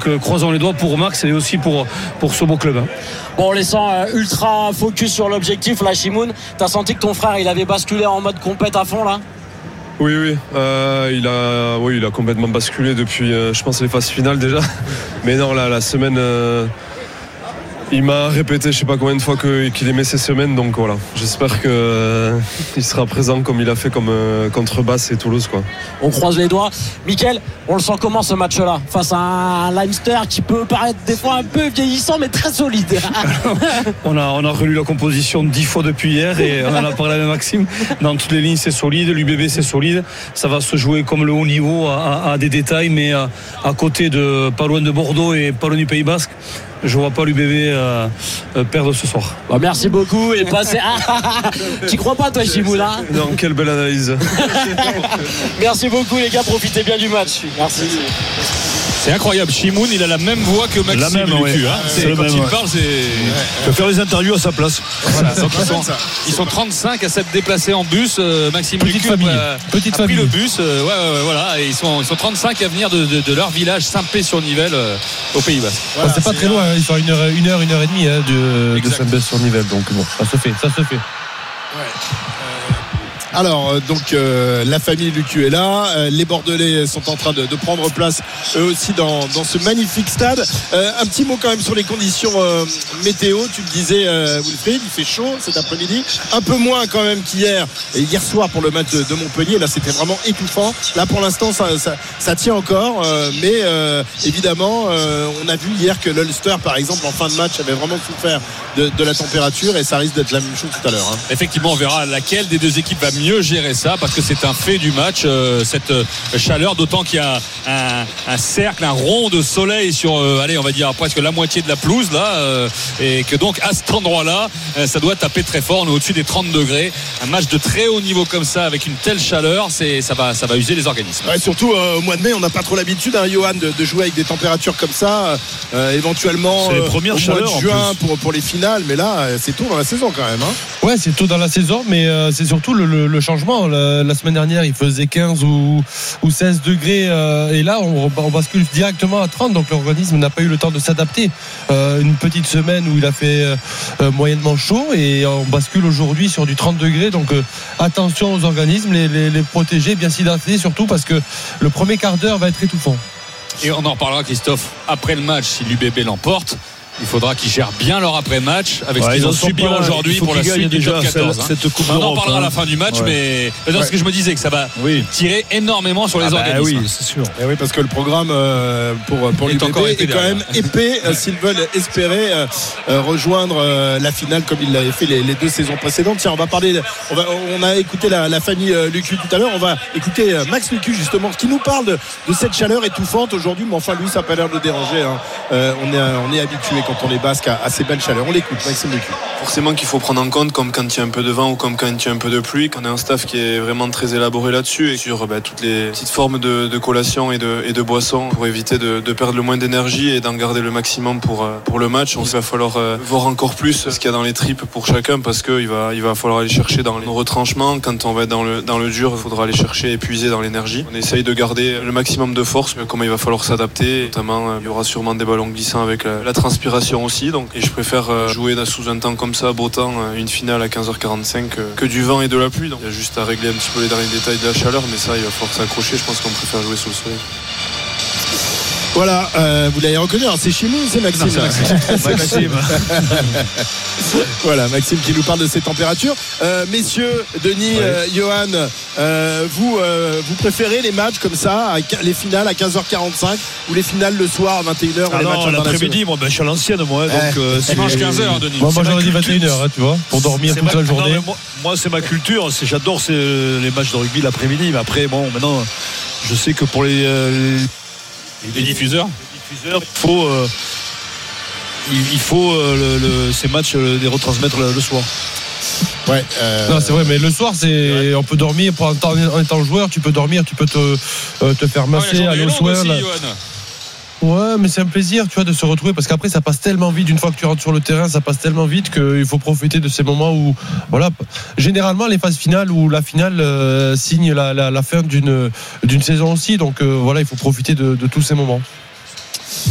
croisons les doigts pour Max et aussi pour ce beau club. Bon, on les sent ultra focus sur l'objectif là, Shimoun. T'as senti que ton frère il avait basculé en mode compète à fond là? Oui, il a complètement basculé depuis, je pense, les phases finales déjà. Mais non, là, la semaine, il m'a répété, je sais pas combien de fois qu'il aimait ces semaines. Donc voilà, j'espère qu'il sera présent comme il a fait contre Basse et Toulouse, quoi. On croise les doigts. Mickaël, on le sent comment ce match-là face à un Leinster qui peut paraître des fois un peu vieillissant mais très solide? On a relu la composition 10 fois depuis hier et on en a parlé avec Maxime. Dans toutes les lignes c'est solide, l'UBB c'est solide. Ça va se jouer comme le haut niveau à des détails, mais à côté de pas loin de Bordeaux et pas loin du Pays Basque. Je vois pas l'UBB perdre ce soir. Bon, merci beaucoup et passez. Tu crois pas toi, Chimoun, hein? Non, quelle belle analyse. Merci beaucoup les gars, profitez bien du match. Merci. C'est incroyable, Chimoun, il a la même voix que Maxime Lucu, hein. Quand il parle, je peux faire les interviews à sa place. Voilà, donc ils sont 35 à s'être déplacés en bus. Maxime Lucu a pris le bus. Voilà, et ils sont 35 à venir de leur village Saint-Pé-sur-Nivelle au Pays Basque. Voilà, c'est pas très loin, ils sont à 1h30 de Saint-Pé-sur-Nivelle, donc bon, ça se fait. Ouais. Alors donc la famille Lucu est là, les Bordelais sont en train de prendre place eux aussi dans ce magnifique stade. Un petit mot quand même sur les conditions météo. Tu le disais Wilfried, il fait chaud cet après-midi, un peu moins quand même qu'hier et hier soir pour le match de Montpellier. Là c'était vraiment étouffant. Là pour l'instant ça tient encore, mais évidemment on a vu hier que l'Ulster par exemple en fin de match avait vraiment souffert de la température et ça risque d'être la même chose tout à l'heure, hein. Effectivement, on verra laquelle des deux équipes va mieux gérer ça, parce que c'est un fait du match, cette chaleur, d'autant qu'il y a un cercle, un rond de soleil sur on va dire presque la moitié de la pelouse là, et que donc à cet endroit là ça doit taper très fort. On est au-dessus des 30 degrés. Un match de très haut niveau comme ça avec une telle chaleur, ça va user les organismes. Ouais, surtout au mois de mai, on n'a pas trop l'habitude, hein, Johan, de jouer avec des températures comme ça, éventuellement au mois de juin pour les finales, mais là c'est tôt dans la saison quand même, hein. Ouais, c'est tôt dans la saison, mais c'est surtout le changement. La semaine dernière il faisait 15 ou 16 degrés et là on bascule directement à 30, donc l'organisme n'a pas eu le temps de s'adapter. Une petite semaine où il a fait moyennement chaud et on bascule aujourd'hui sur du 30 degrés, donc attention aux organismes, les protéger, bien s'hydrater surtout, parce que le premier quart d'heure va être étouffant. Et on en reparlera, Christophe, après le match. Si l'UBB l'emporte, il faudra qu'ils gèrent bien leur après-match avec ce qu'ils ont subi aujourd'hui pour la suite du top 14. On en parlera à la fin du match, mais c'est ce que je me disais, que ça va tirer énormément sur les organismes. Oui, c'est sûr. Et oui, parce que le programme pour l'UBB est quand même épais s'ils veulent espérer rejoindre la finale comme ils l'avaient fait les deux saisons précédentes. Tiens, on a écouté la famille Lucu tout à l'heure. On va écouter Max Lucu justement qui nous parle de cette chaleur étouffante aujourd'hui, mais enfin lui ça n'a pas l'air de déranger, hein. On est habitué quand on est basque à ces belles chaleurs. On l'écoute, Maxime Lucu. Forcément qu'il faut prendre en compte, comme quand il y a un peu de vent ou comme quand il y a un peu de pluie, qu'on a un staff qui est vraiment très élaboré là-dessus et sur toutes les petites formes de collation et de boissons pour éviter de perdre le moins d'énergie et d'en garder le maximum pour le match. Il va falloir voir encore plus ce qu'il y a dans les tripes pour chacun, parce qu'il va falloir aller chercher dans les retranchements. Quand on va être dans le dur, il faudra aller chercher et épuiser dans l'énergie. On essaye de garder le maximum de force, mais comme il va falloir s'adapter, notamment il y aura sûrement des ballons glissants avec la transpiration aussi, donc, et je préfère jouer sous un temps comme ça, beau temps, une finale à 15h45 que du vent et de la pluie. Donc il y a juste à régler un petit peu les derniers détails de la chaleur, mais ça il va falloir s'accrocher. Je pense qu'on préfère jouer sous le soleil. Voilà, vous l'avez reconnu, alors c'est Chimou, c'est Maxime. Maxime. Voilà, Maxime qui nous parle de ces températures. Messieurs, Denis, Johan, vous préférez les matchs comme ça, les finales à 15h45 ou les finales le soir à 21h? Ah non, l'après-midi, moi je suis à l'ancienne, moi. Donc, dimanche 15h, Denis. Moi j'aurais dit 21h, tu vois, pour dormir toute la journée. Non, moi c'est ma culture, j'adore les matchs de rugby l'après-midi, mais après, bon, maintenant, je sais que pour les diffuseurs, il faut ces matchs les retransmettre le soir. Ouais, non, c'est vrai, mais le soir on peut dormir en étant joueur, tu peux dormir, tu peux te faire masser à l'eau soir. Ouais, mais c'est un plaisir, tu vois, de se retrouver, parce qu'après ça passe tellement vite. Une fois que tu rentres sur le terrain, ça passe tellement vite qu'il faut profiter de ces moments où, voilà, généralement les phases finales ou la finale signe la fin d'une saison aussi. Donc voilà, il faut profiter de tous ces moments.